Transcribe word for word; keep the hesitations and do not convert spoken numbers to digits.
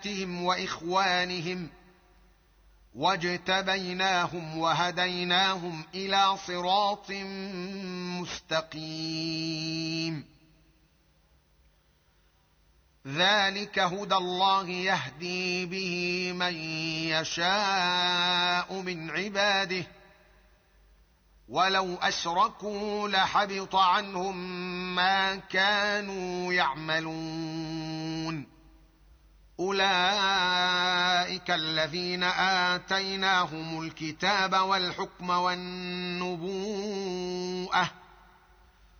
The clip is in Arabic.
وإخوانهم واجتبيناهم وهديناهم إلى صراط مستقيم. ذلك هدى الله يهدي به من يشاء من عباده ولو أشركوا لحبط عنهم ما كانوا يعملون. أولئك الذين آتيناهم الكتاب والحكم والنبوءة